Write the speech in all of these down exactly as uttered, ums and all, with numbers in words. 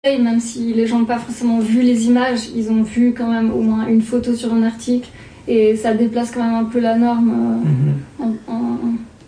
Et même si les gens n'ont pas forcément vu les images, ils ont vu quand même au moins une photo sur un article et ça déplace quand même un peu la norme. Euh, mm-hmm. en, en...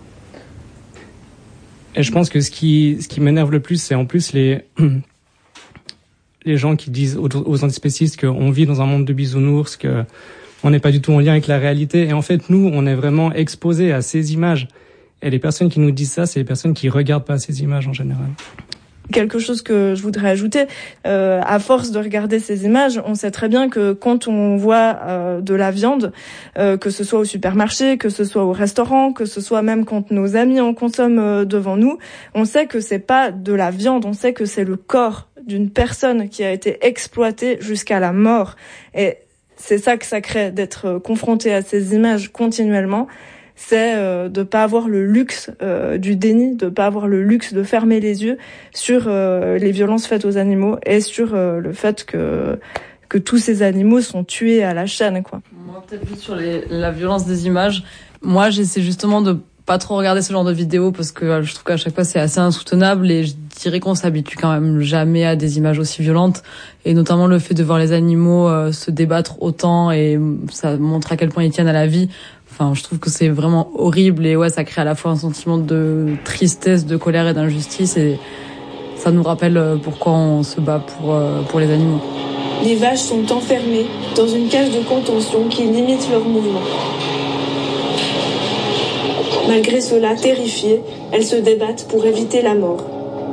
Et je pense que ce qui, ce qui m'énerve le plus, c'est en plus les, les gens qui disent aux, aux antispécistes qu'on vit dans un monde de bisounours, que on n'est pas du tout en lien avec la réalité. Et en fait, nous, on est vraiment exposés à ces images. Et les personnes qui nous disent ça, c'est les personnes qui regardent pas ces images en général. Quelque chose que je voudrais ajouter, euh, à force de regarder ces images, on sait très bien que quand on voit euh, de la viande, euh, que ce soit au supermarché, que ce soit au restaurant, que ce soit même quand nos amis en consomment euh, devant nous, on sait que c'est pas de la viande, on sait que c'est le corps d'une personne qui a été exploitée jusqu'à la mort. Et c'est ça que ça crée, d'être confronté à ces images continuellement. C'est euh, de pas avoir le luxe euh, du déni, de pas avoir le luxe de fermer les yeux sur euh, les violences faites aux animaux et sur euh, le fait que que tous ces animaux sont tués à la chaîne, quoi. Moi, peut-être juste sur les, la violence des images. Moi, j'essaie justement de pas trop regarder ce genre de vidéos parce que je trouve qu'à chaque fois c'est assez insoutenable et je dirais qu'on s'habitue quand même jamais à des images aussi violentes et notamment le fait de voir les animaux euh, se débattre autant et ça montre à quel point ils tiennent à la vie. Enfin, je trouve que c'est vraiment horrible et ouais, ça crée à la fois un sentiment de tristesse, de colère et d'injustice et ça nous rappelle pourquoi on se bat pour, pour les animaux. Les vaches sont enfermées dans une cage de contention qui limite leur mouvement. Malgré cela, terrifiées, elles se débattent pour éviter la mort.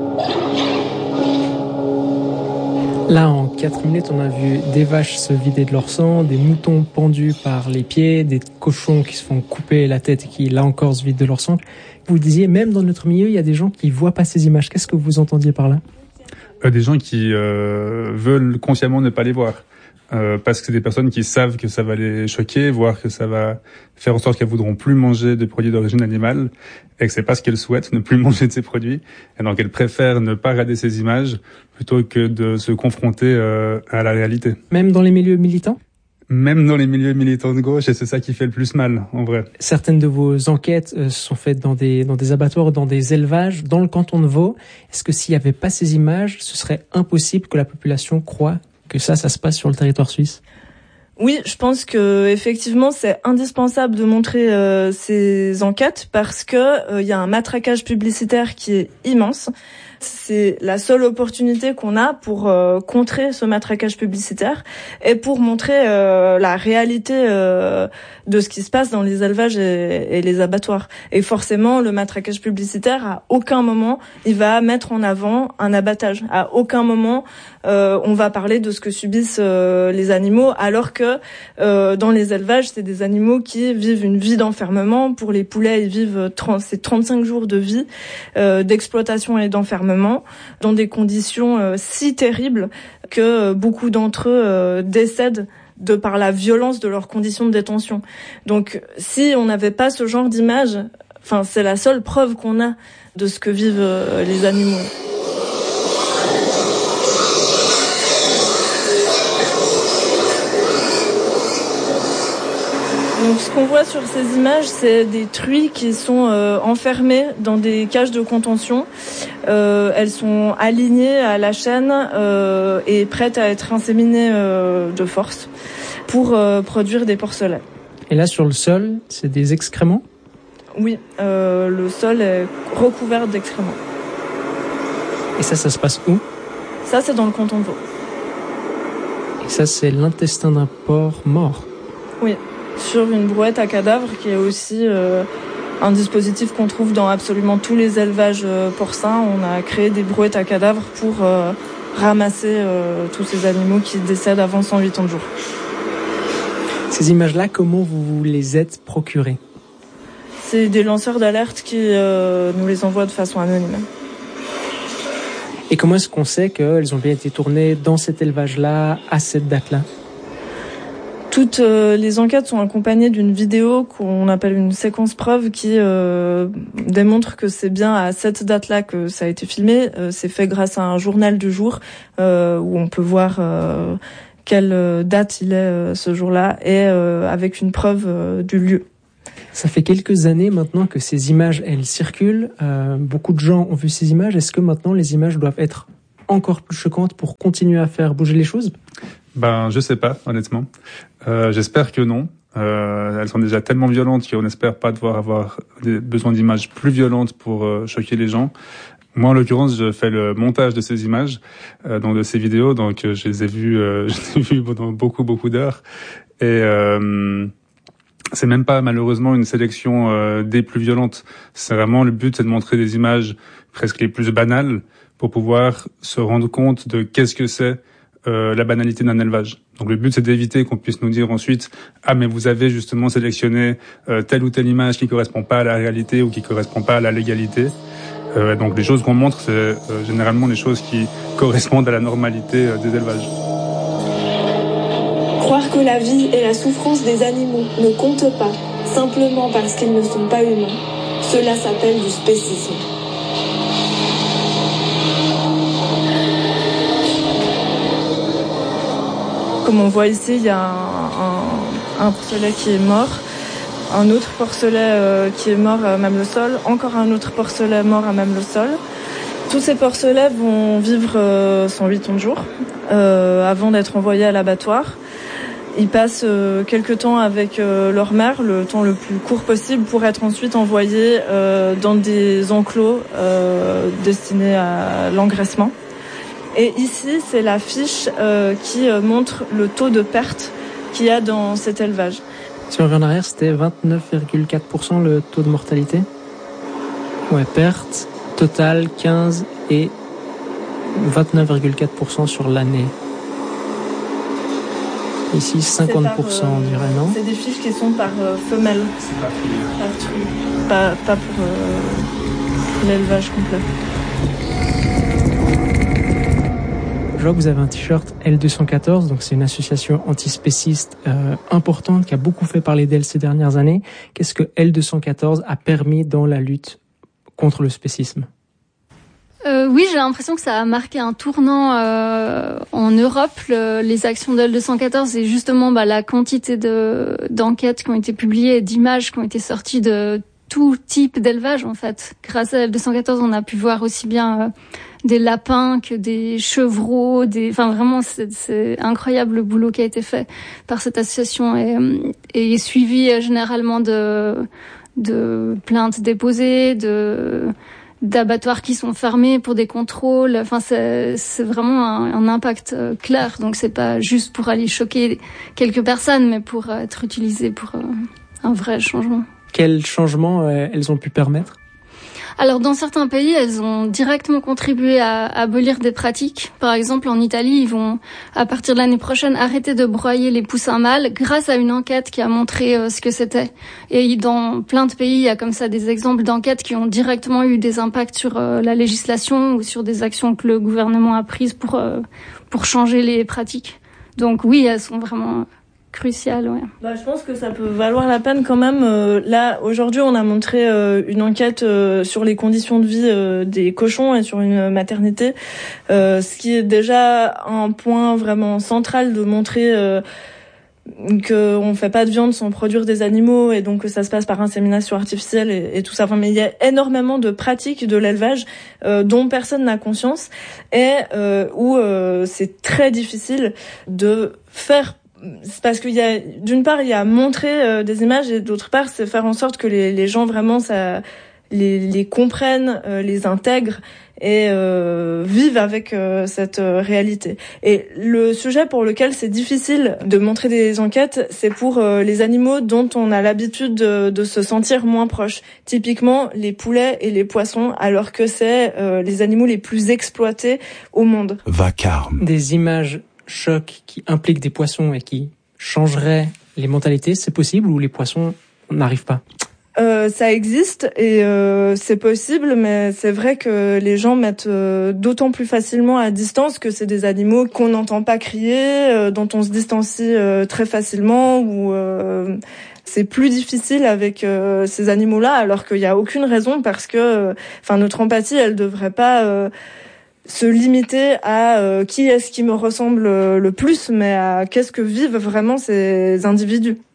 Là, en quatre minutes, on a vu des vaches se vider de leur sang, des moutons pendus par les pieds, des cochons qui se font couper la tête et qui, là encore, se vident de leur sang. Vous disiez, même dans notre milieu, il y a des gens qui voient pas ces images. Qu'est-ce que vous entendiez par là ? euh, Des gens qui euh, veulent consciemment ne pas les voir. Euh, parce que c'est des personnes qui savent que ça va les choquer, voire que ça va faire en sorte qu'elles voudront plus manger de produits d'origine animale, et que c'est pas ce qu'elles souhaitent, ne plus manger de ces produits, et donc elles préfèrent ne pas regarder ces images plutôt que de se confronter euh, à la réalité. Même dans les milieux militants ? Même dans les milieux militants de gauche, et c'est ça qui fait le plus mal, en vrai. Certaines de vos enquêtes euh, sont faites dans des, dans des abattoirs, dans des élevages, dans le canton de Vaud. Est-ce que s'il n'y avait pas ces images, ce serait impossible que la population croie que ça, ça se passe sur le territoire suisse? Oui, je pense que effectivement c'est indispensable de montrer euh, ces enquêtes parce que euh, il y a un matraquage publicitaire qui est immense. C'est la seule opportunité qu'on a pour euh, contrer ce matraquage publicitaire et pour montrer euh, la réalité euh, de ce qui se passe dans les élevages et, et les abattoirs. Et forcément, le matraquage publicitaire, à aucun moment, il va mettre en avant un abattage. À aucun moment, euh, on va parler de ce que subissent euh, les animaux, alors que euh, dans les élevages, c'est des animaux qui vivent une vie d'enfermement. Pour les poulets, ils vivent trente, c'est trente-cinq jours de vie euh, d'exploitation et d'enfermement dans des conditions euh, si terribles que euh, beaucoup d'entre eux euh, décèdent de par la violence de leurs conditions de détention. Donc si on n'avait pas ce genre d'image, enfin c'est la seule preuve qu'on a de ce que vivent euh, les animaux. Donc ce qu'on voit sur ces images, c'est des truies qui sont euh, enfermées dans des cages de contention. Euh, elles sont alignées à la chaîne euh, et prêtes à être inséminées euh, de force pour euh, produire des porcelets. Et là, sur le sol, c'est des excréments ? Oui, euh, le sol est recouvert d'excréments. Et ça, ça se passe où ? Ça, c'est dans le canton de Vaud. Et ça, c'est l'intestin d'un porc mort ? Oui. Sur une brouette à cadavres qui est aussi euh, un dispositif qu'on trouve dans absolument tous les élevages euh, porcins. On a créé des brouettes à cadavres pour euh, ramasser euh, tous ces animaux qui décèdent avant cent huit ans de jour. Ces images-là, comment vous, vous les êtes procurées ? C'est des lanceurs d'alerte qui euh, nous les envoient de façon anonyme. Et comment est-ce qu'on sait qu'elles ont bien été tournées dans cet élevage-là, à cette date-là ? Toutes euh, les enquêtes sont accompagnées d'une vidéo qu'on appelle une séquence preuve qui euh, démontre que c'est bien à cette date-là que ça a été filmé. Euh, c'est fait grâce à un journal du jour euh, où on peut voir euh, quelle date il est euh, ce jour-là et euh, avec une preuve euh, du lieu. Ça fait quelques années maintenant que ces images, elles circulent. Euh, beaucoup de gens ont vu ces images. Est-ce que maintenant les images doivent être encore plus choquantes pour continuer à faire bouger les choses? Ben, je sais pas, honnêtement. Euh, j'espère que non. Euh, elles sont déjà tellement violentes qu'on n'espère pas devoir avoir des, besoin d'images plus violentes pour euh, choquer les gens. Moi, en l'occurrence, je fais le montage de ces images, euh, donc de ces vidéos, donc euh, je les ai vues, euh, je les ai vues pendant beaucoup, beaucoup d'heures. Et euh, c'est même pas malheureusement une sélection euh, des plus violentes. C'est vraiment le but, c'est de montrer des images presque les plus banales pour pouvoir se rendre compte de qu'est-ce que c'est euh, la banalité d'un élevage. Donc le but, c'est d'éviter qu'on puisse nous dire ensuite « Ah, mais vous avez justement sélectionné euh, telle ou telle image qui correspond pas à la réalité ou qui correspond pas à la légalité. Euh, » Donc les choses qu'on montre, c'est euh, généralement les choses qui correspondent à la normalité euh, des élevages. Croire que la vie et la souffrance des animaux ne comptent pas, simplement parce qu'ils ne sont pas humains, cela s'appelle du spécisme. Comme on voit ici, il y a un, un, un porcelet qui est mort, un autre porcelet euh, qui est mort à même le sol, encore un autre porcelet mort à même le sol. Tous ces porcelets vont vivre euh, cent huit ans de jour euh, avant d'être envoyés à l'abattoir. Ils passent euh, quelques temps avec euh, leur mère, le temps le plus court possible, pour être ensuite envoyés euh, dans des enclos euh, destinés à l'engraissement. Et ici, c'est la fiche euh, qui euh, montre le taux de perte qu'il y a dans cet élevage. Si on revient en arrière, c'était vingt-neuf virgule quatre pour cent le taux de mortalité. Ouais, perte totale quinze et vingt-neuf virgule quatre pour cent sur l'année. Ici, cinquante pour cent, par, euh, on dirait, non? C'est des fiches qui sont par euh, femelle. C'est pas fini. Pas, pas pour euh, l'élevage complet. Je vois que vous avez un t-shirt L deux cent quatorze, donc c'est une association antispéciste euh, importante qui a beaucoup fait parler d'elle ces dernières années. Qu'est-ce que L deux cent quatorze a permis dans la lutte contre le spécisme? Euh, oui, j'ai l'impression que ça a marqué un tournant euh, en Europe, le, les actions de L deux cent quatorze et justement bah, la quantité de d'enquêtes qui ont été publiées et d'images qui ont été sorties de tout type d'élevage en fait. Grâce à L deux cent quatorze, on a pu voir aussi bien euh, des lapins que des chevreaux, des, enfin vraiment c'est, c'est incroyable le boulot qui a été fait par cette association et, et suivi euh, généralement de de plaintes déposées, de d'abattoirs qui sont fermés pour des contrôles. Enfin, c'est, c'est vraiment un, un impact euh, clair. Donc, c'est pas juste pour aller choquer quelques personnes, mais pour euh, être utilisé pour euh, un vrai changement. Quels changements euh, elles ont pu permettre ? Alors, dans certains pays, elles ont directement contribué à, à abolir des pratiques. Par exemple, en Italie, ils vont, à partir de l'année prochaine, arrêter de broyer les poussins mâles grâce à une enquête qui a montré euh, ce que c'était. Et dans plein de pays, il y a comme ça des exemples d'enquêtes qui ont directement eu des impacts sur euh, la législation ou sur des actions que le gouvernement a prises pour, euh, pour changer les pratiques. Donc oui, elles sont vraiment crucial, ouais. Bah, je pense que ça peut valoir la peine quand même. Euh, là, aujourd'hui, on a montré euh, une enquête euh, sur les conditions de vie euh, des cochons et sur une maternité, euh, ce qui est déjà un point vraiment central de montrer euh, qu'on fait pas de viande sans produire des animaux et donc que ça se passe par insémination artificielle et, et tout ça. Enfin, mais il y a énormément de pratiques de l'élevage euh, dont personne n'a conscience et euh, où euh, c'est très difficile de faire. C'est parce qu'il y a, d'une part, il y a montrer euh, des images et d'autre part, c'est faire en sorte que les, les gens vraiment ça, les, les comprennent, euh, les intègrent et euh, vivent avec euh, cette euh, réalité. Et le sujet pour lequel c'est difficile de montrer des enquêtes, c'est pour euh, les animaux dont on a l'habitude de, de se sentir moins proches. Typiquement, les poulets et les poissons, alors que c'est euh, les animaux les plus exploités au monde. Vacarme. Des images choc qui implique des poissons et qui changerait les mentalités, c'est possible ou les poissons n'arrivent pas ? Euh, ça existe et euh, c'est possible, mais c'est vrai que les gens mettent euh, d'autant plus facilement à distance que c'est des animaux qu'on n'entend pas crier, euh, dont on se distancie euh, très facilement, ou euh, c'est plus difficile avec euh, ces animaux-là, alors qu'il n'y a aucune raison parce que, enfin, euh, notre empathie, elle devrait pas euh, se limiter à euh, qui est-ce qui me ressemble le plus, mais à qu'est-ce que vivent vraiment ces individus.